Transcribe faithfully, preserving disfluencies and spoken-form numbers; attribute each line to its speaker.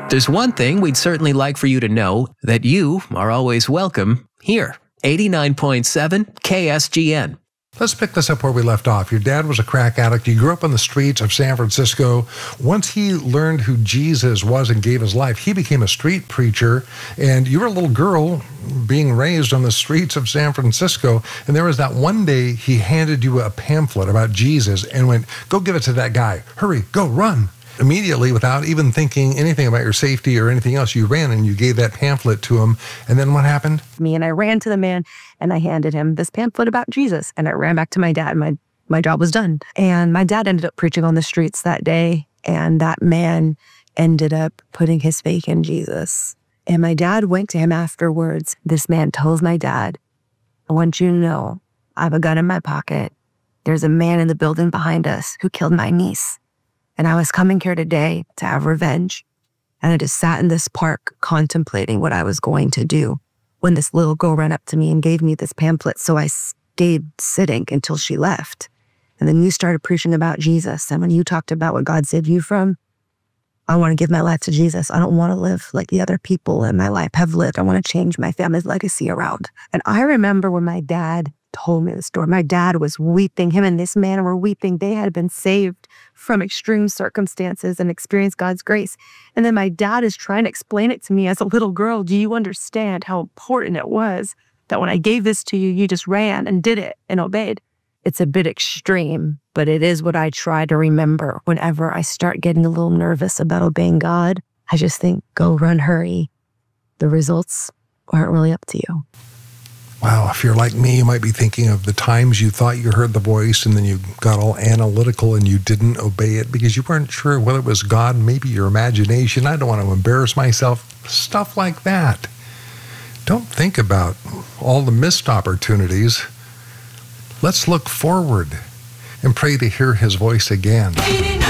Speaker 1: There's one thing we'd certainly like for you to know, that you are always welcome here. eighty-nine point seven K S G N.
Speaker 2: Let's pick this up where we left off. Your dad was a crack addict. You grew up on the streets of San Francisco. Once he learned who Jesus was and gave his life, he became a street preacher. And you were a little girl being raised on the streets of San Francisco. And there was that one day he handed you a pamphlet about Jesus and went, go give it to that guy. Hurry, go, run. Immediately, without even thinking anything about your safety or anything else, you ran and you gave that pamphlet to him. And then what happened?
Speaker 3: Me and I ran to the man and I handed him this pamphlet about Jesus. And I ran back to my dad. My my job was done. And my dad ended up preaching on the streets that day. And that man ended up putting his faith in Jesus. And my dad went to him afterwards. This man tells my dad, I want you to know, I have a gun in my pocket. There's a man in the building behind us who killed my niece. And I was coming here today to have revenge. And I just sat in this park contemplating what I was going to do when this little girl ran up to me and gave me this pamphlet. So I stayed sitting until she left. And then you started preaching about Jesus. And when you talked about what God saved you from, I want to give my life to Jesus. I don't want to live like the other people in my life have lived. I want to change my family's legacy around. And I remember when my dad told me the story. My dad was weeping. Him and this man were weeping. They had been saved from extreme circumstances and experienced God's grace. And then my dad is trying to explain it to me as a little girl. Do you understand how important it was that when I gave this to you, you just ran and did it and obeyed? It's a bit extreme, but it is what I try to remember whenever I start getting a little nervous about obeying God. I just think, go, run, hurry. The results aren't really up to you.
Speaker 2: Wow, if you're like me, you might be thinking of the times you thought you heard the voice and then you got all analytical and you didn't obey it because you weren't sure whether it was God, maybe your imagination. I don't want to embarrass myself. Stuff like that. Don't think about all the missed opportunities. Let's look forward and pray to hear his voice again.